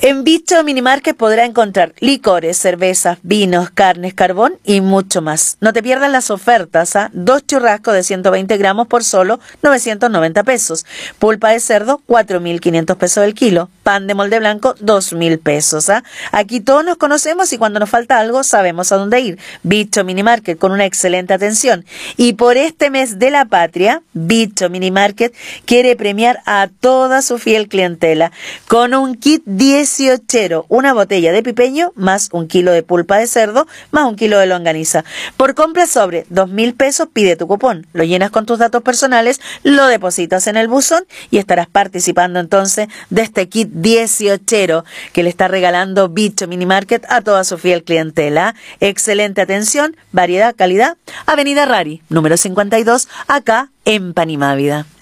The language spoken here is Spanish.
En Bicho Minimarket podrá encontrar licores, cervezas, vinos, carnes, carbón y mucho más. No te pierdas las ofertas, ¿ah? 2 churrascos de 120 gramos por solo 990 pesos. Pulpa de cerdo, 4.500 pesos el kilo. Pan de molde blanco, 2.000 pesos. ¿Ah? Aquí todos nos conocemos y cuando nos falta algo sabemos a dónde ir. Bicho Minimarket con una excelente atención. Y por este mes de la patria, Bicho Minimarket quiere premiar a toda su fiel clientela con un kit 18, una botella de pipeño más 1 kilo de pulpa de cerdo más 1 kilo de longaniza. Por compra sobre 2.000 pesos pide tu cupón, lo llenas con tus datos personales, lo depositas en el buzón y estarás participando entonces de este kit 18 que le está regalando Bicho Minimarket a toda su fiel clientela. Excelente atención, variedad, calidad. Avenida Rari, número 52, acá en Panimávida.